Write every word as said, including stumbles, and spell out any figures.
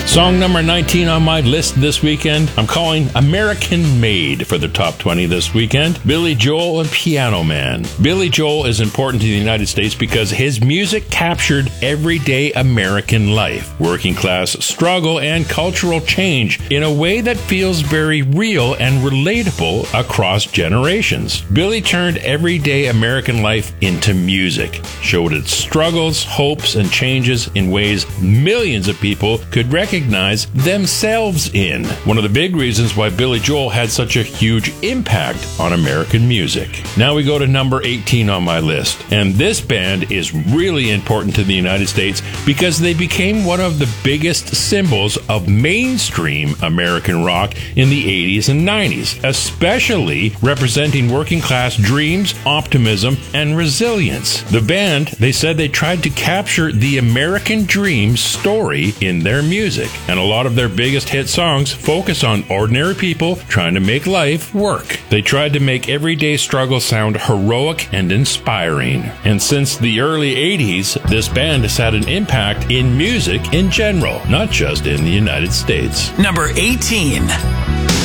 Song number nineteen on my list this weekend, I'm calling American Made for the top twenty this weekend. Billy Joel and Piano Man. Billy Joel is important to the United States because his music captured everyday American life, working class struggle, and cultural change in a way that feels very real and relatable across generations. Billy turned everyday American life into music, showed its struggles, hopes, and changes in ways millions of people could recognize themselves in. One of the big reasons why Billy Joel had such a huge impact on American music. Now we go to number eighteen on my list, and this band is really important to the United States because they became one of the biggest symbols of mainstream American rock in the eighties and nineties, especially representing working class dreams, optimism, and resilience. The band, they said they tried to capture the American dream story in their music, and a lot of their biggest hit songs focus on ordinary people trying to make life work. They tried to make everyday struggle sound heroic and inspiring. And since the early eighties, this band has had an impact in music in general, not just in the United States. Number eighteen.